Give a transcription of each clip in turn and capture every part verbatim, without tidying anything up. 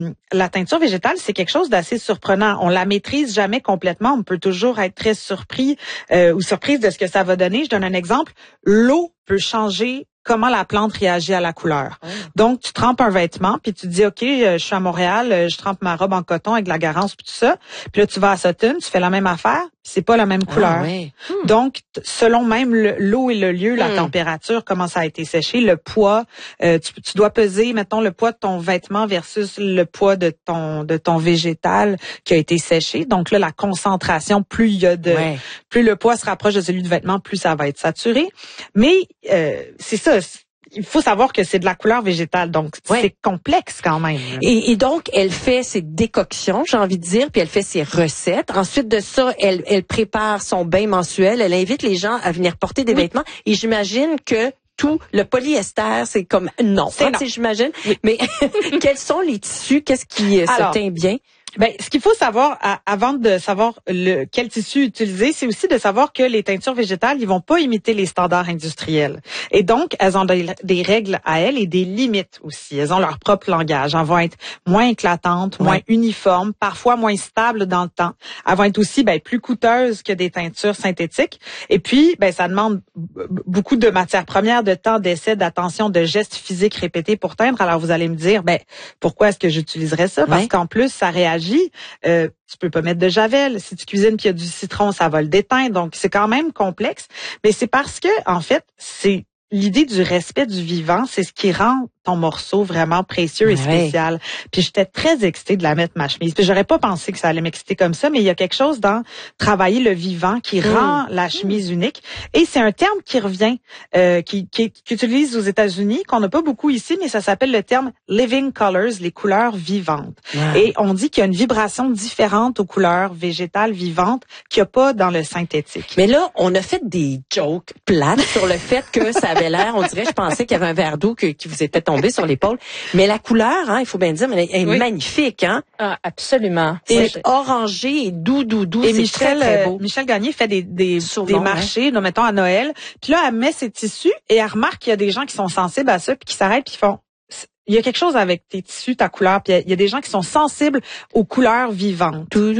La teinture végétale, c'est quelque chose d'assez surprenant. On la maîtrise jamais complètement. On peut toujours être très surpris euh, ou surprise de ce que ça va donner. Je donne un exemple. L'eau peut changer comment la plante réagit à la couleur. Oh. Donc, tu trempes un vêtement, puis tu dis, OK, je suis à Montréal, je trempe ma robe en coton avec de la Garance, puis tout ça. Puis là, tu vas à Sutton, tu fais la même affaire, puis c'est pas la même couleur. Ah, ouais. hmm. Donc, selon même le, l'eau et le lieu, la hmm. température, comment ça a été séché, le poids, euh, tu, tu dois peser, mettons, le poids de ton vêtement versus le poids de ton de ton végétal qui a été séché. Donc là, la concentration, plus il y a de, ouais. plus le poids se rapproche de celui du vêtement, plus ça va être saturé. Mais euh, c'est ça. Il faut savoir que c'est de la couleur végétale, donc ouais. c'est complexe quand même. Et, et donc, elle fait ses décoctions, j'ai envie de dire, puis elle fait ses recettes. Ensuite de ça, elle, elle prépare son bain mensuel. Elle invite les gens à venir porter des oui. vêtements. Et j'imagine que tout le polyester, c'est comme non, c'est hein, non. j'imagine. Oui. Mais quels sont les tissus? Qu'est-ce qui Alors, se teint bien? Ben, ce qu'il faut savoir à, avant de savoir le quel tissu utiliser, c'est aussi de savoir que les teintures végétales, ils vont pas imiter les standards industriels. Et donc, elles ont des, des règles à elles et des limites aussi. Elles ont leur propre langage. Elles vont être moins éclatantes, moins ouais. uniformes, parfois moins stables dans le temps. Elles vont être aussi ben, plus coûteuses que des teintures synthétiques. Et puis, ben ça demande beaucoup de matières premières, de temps, d'essai, d'attention, de gestes physiques répétés pour teindre. Alors, vous allez me dire, ben pourquoi est-ce que j'utiliserais ça? Parce ouais. qu'en plus, ça réagit. Euh, tu peux pas mettre de javel. Si tu cuisines puis il y a du citron, ça va le déteindre. Donc, c'est quand même complexe. Mais c'est parce que, en fait, c'est l'idée du respect du vivant, c'est ce qui rend ton morceau vraiment précieux et spécial. Ouais. Puis j'étais très excitée de la mettre ma chemise. Puis j'aurais pas pensé que ça allait m'exciter comme ça, mais il y a quelque chose dans travailler le vivant qui mmh. rend la chemise mmh. unique. Et c'est un terme qui revient, euh, qui, qui, qui utilise aux États-Unis, qu'on n'a pas beaucoup ici, mais ça s'appelle le terme living colors, les couleurs vivantes. Ouais. Et on dit qu'il y a une vibration différente aux couleurs végétales vivantes qu'il n'y a pas dans le synthétique. Mais là, on a fait des jokes plates sur le fait que ça avait l'air, on dirait, je pensais qu'il y avait un verre d'eau que, qui vous était tombé sur l'épaule. Mais la couleur, hein, il faut bien dire, mais elle est oui. magnifique, hein? Ah, absolument. C'est oui. orangé et doux, doux, doux. Et c'est Michel, très, très beau. Euh, Michel Gagné fait des, des, Souvent, des marchés, hein. mettons à Noël. Puis là, elle met ses tissus et elle remarque qu'il y a des gens qui sont sensibles à ça puis qui s'arrêtent puis qui font... Il y a quelque chose avec tes tissus, ta couleur, puis il y a des gens qui sont sensibles aux couleurs vivantes. Non,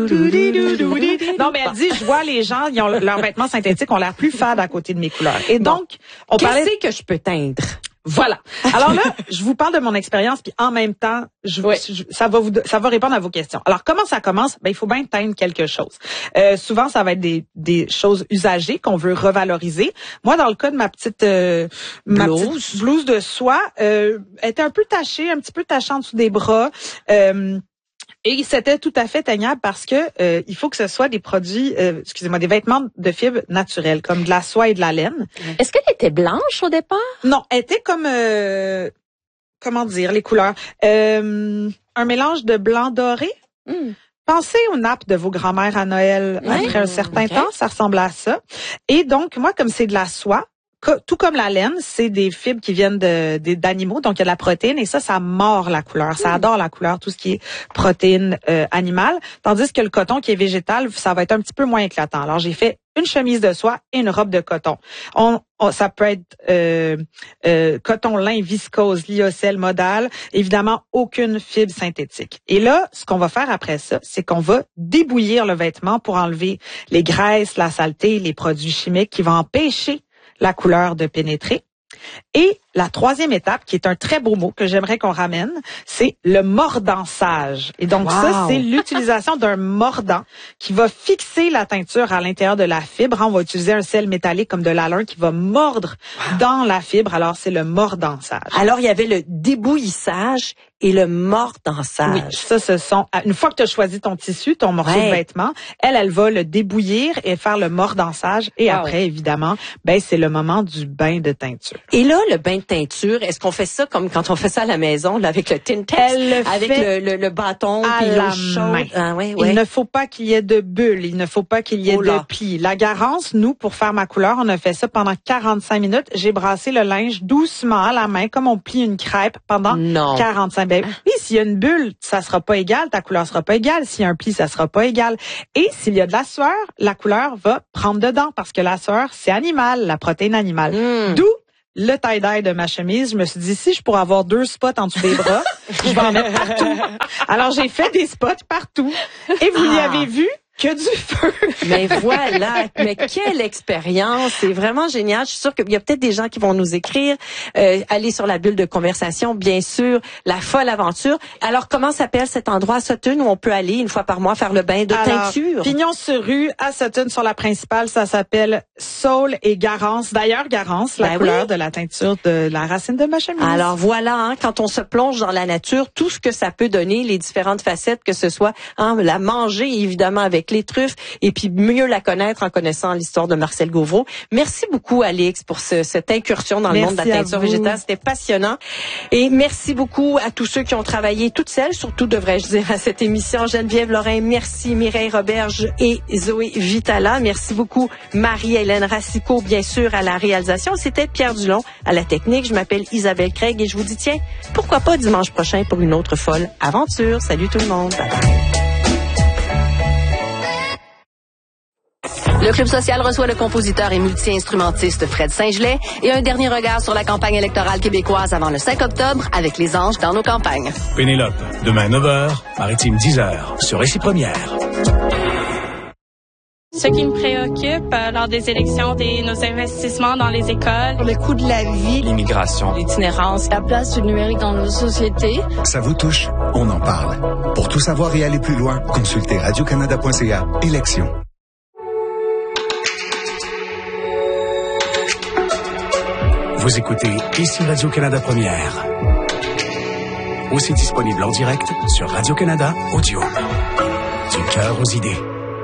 mais elle dit, je vois les gens, ils ont leurs vêtements synthétiques ont l'air plus fades à côté de mes couleurs. Et donc, bon. on Qu'est-ce parlait que je peux teindre? Voilà. Alors là, je vous parle de mon expérience, puis en même temps, je, oui. je, ça va vous, ça va répondre à vos questions. Alors, comment ça commence? Ben, il faut bien teindre quelque chose. Euh, souvent, ça va être des, des choses usagées qu'on veut revaloriser. Moi, dans le cas de ma petite, euh, ma petite blouse de soie, euh, elle était un peu tachée, un petit peu tachée en dessous des bras. Euh, Et c'était tout à fait teignable parce que euh, il faut que ce soit des produits, euh, excusez-moi, des vêtements de fibres naturelles, comme de la soie et de la laine. Est-ce qu'elle était blanche au départ? Non, elle était comme, euh, comment dire, les couleurs. Euh, un mélange de blanc doré. Mm. Pensez aux nappes de vos grands-mères à Noël oui. après un certain okay. temps, ça ressemble à ça. Et donc, moi, comme c'est de la soie, tout comme la laine, c'est des fibres qui viennent de, de d'animaux, donc il y a de la protéine et ça, ça mord la couleur. Ça adore la couleur, tout ce qui est protéines euh, animales. Tandis que le coton qui est végétal, ça va être un petit peu moins éclatant. Alors j'ai fait une chemise de soie et une robe de coton. On, on ça peut être euh, euh, coton, lin, viscose, lyocell, modal. Évidemment, aucune fibre synthétique. Et là, ce qu'on va faire après ça, c'est qu'on va débouillir le vêtement pour enlever les graisses, la saleté, les produits chimiques qui vont empêcher la couleur de pénétrer. Et la troisième étape, qui est un très beau mot que j'aimerais qu'on ramène, c'est le mordançage. Et donc wow. ça, c'est l'utilisation d'un mordant qui va fixer la teinture à l'intérieur de la fibre. On va utiliser un sel métallique comme de l'alun qui va mordre wow. dans la fibre. Alors, c'est le mordançage. Alors, il y avait le débouillissage et le mordançage. Oui, ça, ce sont... Une fois que tu as choisi ton tissu, ton morceau ouais. de vêtement, elle, elle va le débouillir et faire le mordançage. Et wow. après, évidemment, ben c'est le moment du bain de teinture. Et là, le bain de teinture, est-ce qu'on fait ça comme quand on fait ça à la maison, là, avec le Tintex, le avec le, le, le bâton puis l'eau chaude? Ah, ouais, ouais. Il ne faut pas qu'il y ait de bulles, il ne faut pas qu'il y ait oh de plis. La Garance, nous, pour faire ma couleur, on a fait ça pendant quarante-cinq minutes. J'ai brassé le linge doucement à la main, comme on plie une crêpe pendant non. quarante-cinq. Ben, oui, s'il y a une bulle, ça sera pas égal, ta couleur sera pas égale. S'il y a un pli, ça sera pas égal. Et s'il y a de la sueur, la couleur va prendre dedans parce que la sueur, c'est animal, la protéine animale. Mm. D'où le tie-dye de ma chemise. Je me suis dit, si je pourrais avoir deux spots en dessous des bras, je vais en mettre partout. Alors, j'ai fait des spots partout. Et vous y Ah. avez vu que du feu. Mais voilà, mais quelle expérience, c'est vraiment génial. Je suis sûre qu'il y a peut-être des gens qui vont nous écrire, euh, aller sur la bulle de conversation, bien sûr, la folle aventure. Alors, comment s'appelle cet endroit à Sutton où on peut aller une fois par mois faire le bain de Alors, teinture? Pignon sur rue à Sutton sur la principale, ça s'appelle Saule et Garance. D'ailleurs, Garance, la Ben couleur oui. de la teinture de la racine de ma chemise. Alors voilà, hein, quand on se plonge dans la nature, tout ce que ça peut donner, les différentes facettes, que ce soit hein, la manger évidemment avec les truffes et puis mieux la connaître en connaissant l'histoire de Marcel Gauvreau. Merci beaucoup Alix pour ce, cette incursion dans le Merci monde de la à teinture vous. végétale, c'était passionnant. Et merci beaucoup à tous ceux qui ont travaillé toutes seules, surtout devrais-je dire à cette émission. Geneviève Lorrain, merci Mireille Roberge et Zoé Vitala. Merci beaucoup Marie-Hélène Racicot, bien sûr, à la réalisation. C'était Pierre Dulon à la technique. Je m'appelle Isabelle Craig et je vous dis tiens, pourquoi pas dimanche prochain pour une autre folle aventure. Salut tout le monde. Bye bye. Le Club social reçoit le compositeur et multi-instrumentiste Fred Saint-Gelais et un dernier regard sur la campagne électorale québécoise avant le cinq octobre avec les anges dans nos campagnes. Pénélope, demain neuf heures, Maritime dix heures, sur Récit Première. Ce qui me préoccupe euh, lors des élections, c'est nos investissements dans les écoles, Le coût de la vie, L'immigration. l'itinérance, la place du numérique dans nos sociétés. Ça vous touche? On en parle. Pour tout savoir et aller plus loin, consultez radio canada point c a. Élections. Vous écoutez ici Radio-Canada Première. Aussi disponible en direct sur Radio-Canada Audio. Du cœur aux idées.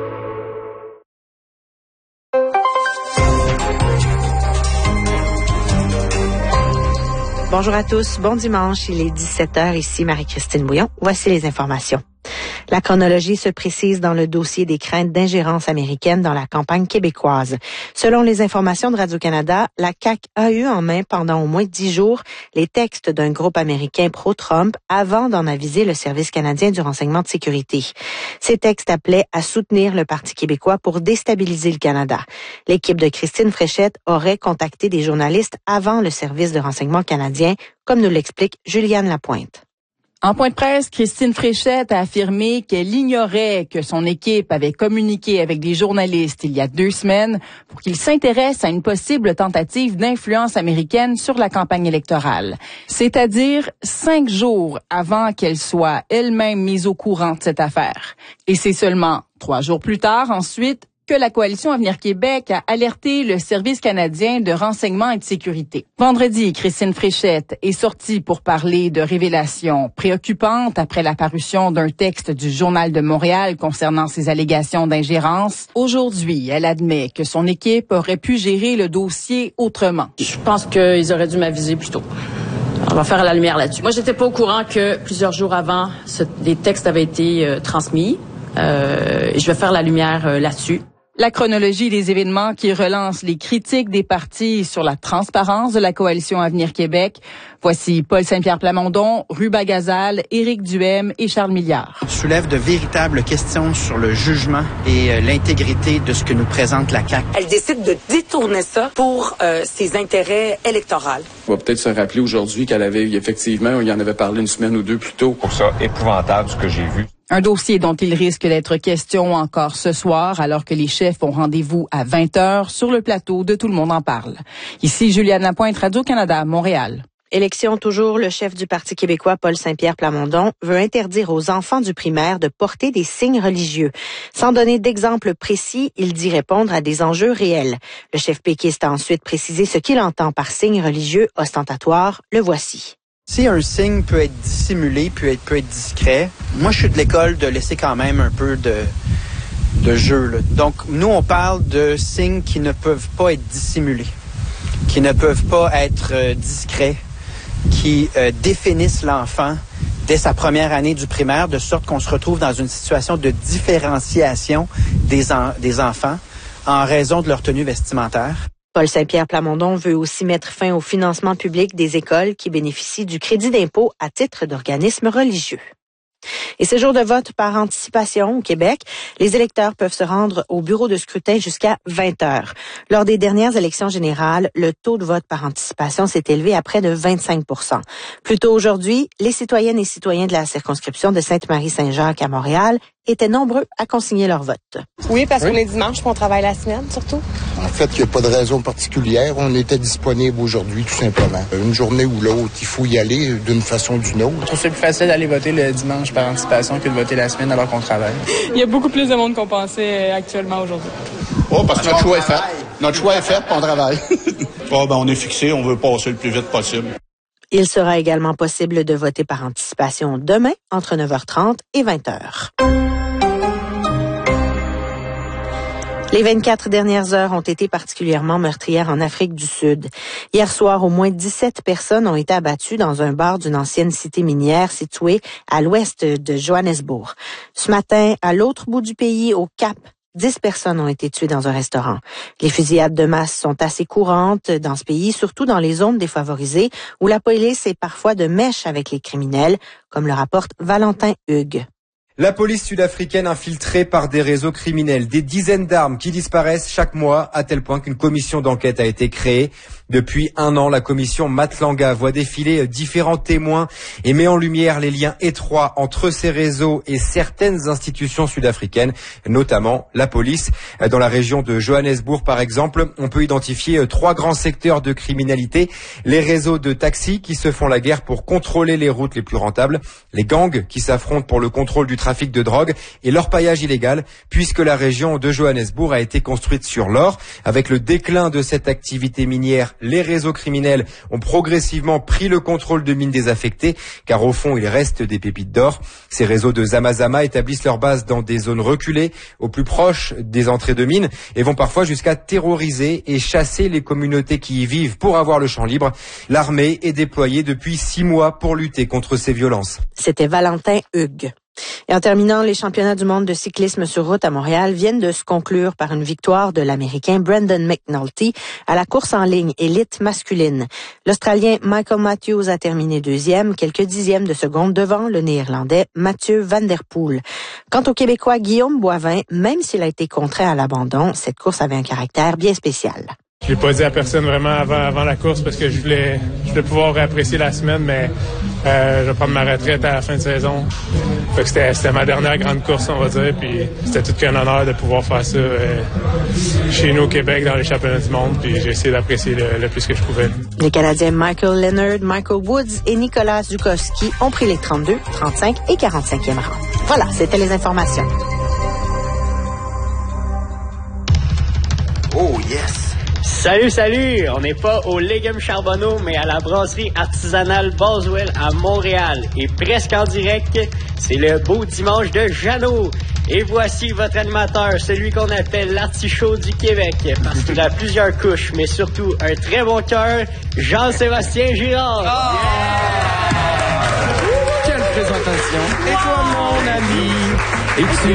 Bonjour à tous, bon dimanche, il est dix-sept heures, ici Marie-Christine Bouillon. Voici les informations. La chronologie se précise dans le dossier des craintes d'ingérence américaine dans la campagne québécoise. Selon les informations de Radio-Canada, la C A Q a eu en main pendant au moins dix jours les textes d'un groupe américain pro-Trump avant d'en aviser le Service canadien du renseignement de sécurité. Ces textes appelaient à soutenir le Parti québécois pour déstabiliser le Canada. L'équipe de Christine Fréchette aurait contacté des journalistes avant le Service de renseignement canadien, comme nous l'explique Juliane Lapointe. En point de presse, Christine Fréchette a affirmé qu'elle ignorait que son équipe avait communiqué avec des journalistes il y a deux semaines pour qu'ils s'intéressent à une possible tentative d'influence américaine sur la campagne électorale. C'est-à-dire cinq jours avant qu'elle soit elle-même mise au courant de cette affaire. Et c'est seulement trois jours plus tard, ensuite, que la Coalition Avenir Québec a alerté le Service canadien de renseignement et de sécurité. Vendredi, Christine Fréchette est sortie pour parler de révélations préoccupantes après la parution d'un texte du Journal de Montréal concernant ses allégations d'ingérence. Aujourd'hui, elle admet que son équipe aurait pu gérer le dossier autrement. Je pense qu'ils auraient dû m'aviser plus tôt. On va faire la lumière là-dessus. Moi, j'étais pas au courant que plusieurs jours avant, ce, des textes avaient été euh, transmis. Euh, je vais faire la lumière euh, là-dessus. La chronologie des événements qui relancent les critiques des partis sur la transparence de la Coalition Avenir Québec. Voici Paul Saint-Pierre Plamondon, Ruba Gazal, Éric Duhem et Charles Milliard. Soulève de véritables questions sur le jugement et euh, l'intégrité de ce que nous présente la C A Q. Elle décide de détourner ça pour euh, ses intérêts électoraux. On va peut-être se rappeler aujourd'hui qu'elle avait effectivement, il y en avait parlé une semaine ou deux plus tôt. Pour ça, épouvantable ce que j'ai vu. Un dossier dont il risque d'être question encore ce soir, alors que les chefs ont rendez-vous à vingt heures sur le plateau de Tout le monde en parle. Ici Juliane Lapointe, Radio-Canada, Montréal. Élection toujours, le chef du Parti québécois, Paul Saint-Pierre Plamondon, veut interdire aux enfants du primaire de porter des signes religieux. Sans donner d'exemple précis, il dit répondre à des enjeux réels. Le chef péquiste a ensuite précisé ce qu'il entend par signe religieux ostentatoire. Le voici. Si un signe peut être dissimulé, peut être, peut être discret, moi je suis de l'école de laisser quand même un peu de, de jeu. Là. Donc nous on parle de signes qui ne peuvent pas être dissimulés, qui ne peuvent pas être euh, discrets, qui euh, définissent l'enfant dès sa première année du primaire, de sorte qu'on se retrouve dans une situation de différenciation des, en, des enfants en raison de leur tenue vestimentaire. Paul Saint-Pierre Plamondon veut aussi mettre fin au financement public des écoles qui bénéficient du crédit d'impôt à titre d'organismes religieux. Et ces jours de vote par anticipation au Québec, les électeurs peuvent se rendre au bureau de scrutin jusqu'à vingt heures. Lors des dernières élections générales, le taux de vote par anticipation s'est élevé à près de vingt-cinq pour cent. Plus tôt aujourd'hui, les citoyennes et citoyens de la circonscription de Sainte-Marie-Saint-Jacques à Montréal étaient nombreux à consigner leur vote. Oui, parce oui. qu'on est dimanche et on travaille la semaine, surtout. En fait, il n'y a pas de raison particulière. On était disponible aujourd'hui, tout simplement. Une journée ou l'autre, il faut y aller d'une façon ou d'une autre. Je trouve que c'est plus facile d'aller voter le dimanche par anticipation que de voter la semaine alors qu'on travaille. Il y a beaucoup plus de monde qu'on pensait actuellement aujourd'hui. Oh, parce que notre choix est fait. Notre choix est fait, puis on travaille. Oh, ben, on est fixé, on veut passer le plus vite possible. Il sera également possible de voter par anticipation demain entre neuf heures trente et vingt heures. Les vingt-quatre dernières heures ont été particulièrement meurtrières en Afrique du Sud. Hier soir, au moins dix-sept personnes ont été abattues dans un bar d'une ancienne cité minière située à l'ouest de Johannesburg. Ce matin, à l'autre bout du pays, au Cap, dix personnes ont été tuées dans un restaurant. Les fusillades de masse sont assez courantes dans ce pays, surtout dans les zones défavorisées où la police est parfois de mèche avec les criminels, comme le rapporte Valentin Hugues. La police sud-africaine infiltrée par des réseaux criminels, des dizaines d'armes qui disparaissent chaque mois, à tel point qu'une commission d'enquête a été créée. Depuis un an, la commission Matlanga voit défiler différents témoins et met en lumière les liens étroits entre ces réseaux et certaines institutions sud-africaines, notamment la police. Dans la région de Johannesburg, par exemple, on peut identifier trois grands secteurs de criminalité. Les réseaux de taxis qui se font la guerre pour contrôler les routes les plus rentables, les gangs qui s'affrontent pour le contrôle du trafic de drogue et l'orpaillage illégal, puisque la région de Johannesburg a été construite sur l'or. Avec le déclin de cette activité minière, les réseaux criminels ont progressivement pris le contrôle de mines désaffectées, car au fond, il reste des pépites d'or. Ces réseaux de Zamazama établissent leur base dans des zones reculées, au plus proche des entrées de mines, et vont parfois jusqu'à terroriser et chasser les communautés qui y vivent pour avoir le champ libre. L'armée est déployée depuis six mois pour lutter contre ces violences. C'était Valentin Hugues. Et en terminant, les championnats du monde de cyclisme sur route à Montréal viennent de se conclure par une victoire de l'Américain Brendan McNulty à la course en ligne élite masculine. L'Australien Michael Matthews a terminé deuxième, quelques dixièmes de seconde devant le Néerlandais Mathieu Van Der Poel. Quant au Québécois Guillaume Boivin, même s'il a été contraint à l'abandon, cette course avait un caractère bien spécial. Je l'ai pas dit à personne vraiment avant, avant la course parce que je voulais, je voulais pouvoir apprécier la semaine, mais euh, je vais prendre ma retraite à la fin de saison. Fait que c'était, c'était ma dernière grande course, on va dire, puis c'était tout qu'un honneur de pouvoir faire ça euh, chez nous au Québec dans les championnats du monde, puis j'ai essayé d'apprécier le, le plus que je pouvais. Les Canadiens Michael Leonard, Michael Woods et Nicolas Zukowski ont pris les trente-deux, trente-cinq et quarante-cinquième rangs. Voilà, c'était les informations. Oh yes! Salut, salut! On n'est pas au Légumes Charbonneau, mais à la brasserie artisanale Boswell à Montréal. Et presque en direct, c'est le beau dimanche de Jeannot. Et voici votre animateur, celui qu'on appelle l'artichaut du Québec, parce qu'il a plusieurs couches, mais surtout un très bon cœur, Jean-Sébastien Girard. Oh! Yeah! Quelle présentation! Et toi, mon ami? Et tu